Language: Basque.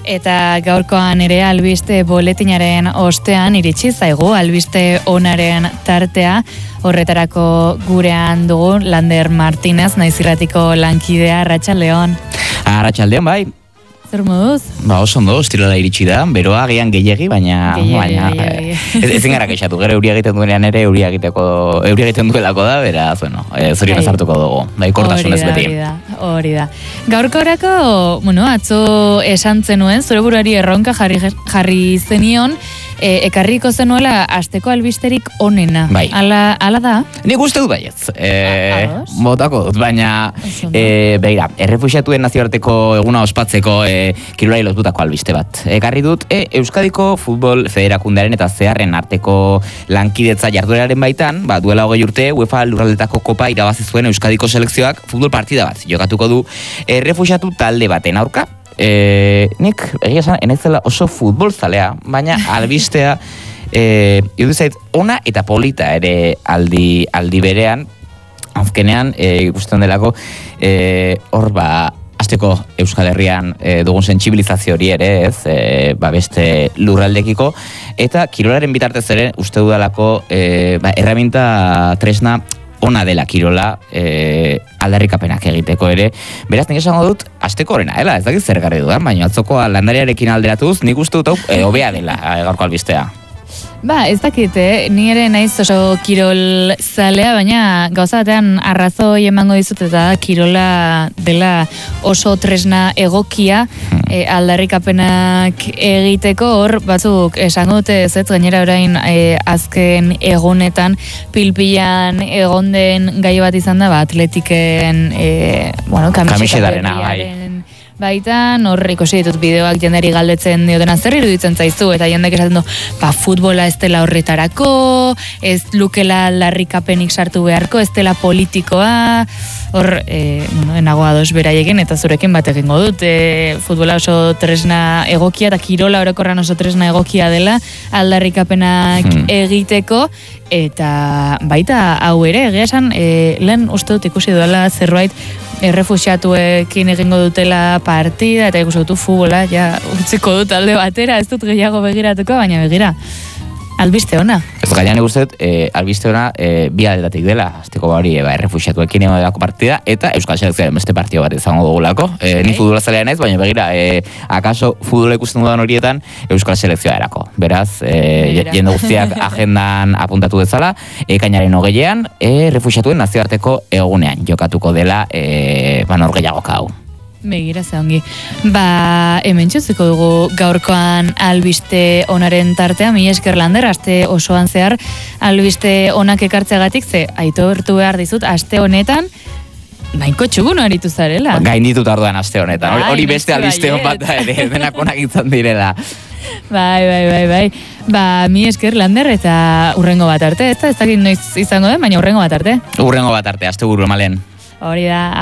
Eta gaurkoan ere albiste boletinaren ostean iritsi zaigu albiste onaren tartea. Horretarako gurean dugu Lander Martinez, Naizirratiko lankidea. Arratsaldeon. Arratsaldeon, bai. Zer moduz? Oso ondo, estirala iritsi da, beroa agian gehiegi, baina ezin gara kexatu, gero euria egiten duenean ere euria egiten duelako da, beraz, bueno, zorion azartuko dugu, kortasunez beti. Hori da. Gaurkorako, atzo esan zenuen, zure buruari erronka jarri zenion, ekarriko zenuela asteko albisterik onena. Bai. Ala da? Nik uste dut baietz. Botako dut, baina begira, errefuxiatuen nazioarteko eguna ospatzeko kirolari lotutako albiste bat. Ekarri dut, Euskadiko Futbol Federakundearen eta Zeharren arteko lankidetza jardueraren baitan, duela 20 urte, UEFA lurraldetako kopa irabazi zuen Euskadiko selekzioak futbol partida bat. Jokatuko du errefuxiatu talde baten aurka. Nik egia esan enaizela oso futbol zalea, baina albistea iruditzen zait ona eta polita ere aldi berean, azkenean ikusten delako hor azteko Euskal Herrian dugun sentsibilizazio hori ere, ez, beste lurraldekiko, eta kirolaren bitartez ere uste dudalako erraminta tresna ona dela kirola aldarrikapenak egiteko ere. Beraz, nik esango dut, asteko horrena, ez dakit zer garri dudan, baina atzokoa landariarekin alderatuz, nik uste dut hobea dela gaurko albistea. Ez dakit, ni ere naiz oso kirol zalea, baina gauza batean arrazoi emango dizut eta kirola dela oso tresna egokia aldarrikapenak egiteko. Hor batzuk esango dute ez gainera orain azken egunetan pilpilan egon den gai bat izan da, atletiken kamisetarena baitan, hor ikusi ditut bideoak jenderi galdetzen diotena zer iruditzen zaizu, eta jendek esaten du, futbola ez dela horretarako, ez lukela aldarrikapenik sartu beharko, ez dela politikoa, hor, enago ados beraiekin, eta zurekin bat egingo dut, futbola oso tresna egokia, eta kirola orokorran oso tresna egokia dela, aldarrikapenak egiteko, eta baita hau ere, egia esan, lehen uste dut ikusi duela zerbait, errefuxiatuekin egingo dutela partida, eta ikusi dutu futbola, utziko dut alde batera, ez dut gehiago begiratuko, baina begira, albiste ona. Ez gainean eguztet, albiste ona bi aldetatik dela, azteko hori errefuxiatuekin egon delako partida, eta Euskal Selekzioaren beste partido bat izango dugulako. Ni futbola zalea naiz, baina begira, akaso futbola ikusten dudan horietan Euskal Selekzioa erako. Beraz, jende guztiak agendan apuntatu dezala, ekainaren 20ean, errefuxiatuen nazioarteko egunean jokatuko dela norgehiagoka hau. Begira ze ongi. Hemen txutziko dugu gaurkoan albiste onaren tartea, mila esker Lander, aste osoan zehar albiste onak ekartzeagatik, ze aitortu behar dizut, aste honetan nahiko txugun aritu zarela. Gainditut arduan aste honetan, hori beste albiste hon bat ere, denak onak izan direla. Bai. Mila esker Lander, eta urrengo bat arte, ez dakit noiz izango den, baina urrengo bat arte. Urrengo bat arte, aste buru emalen. Hori da.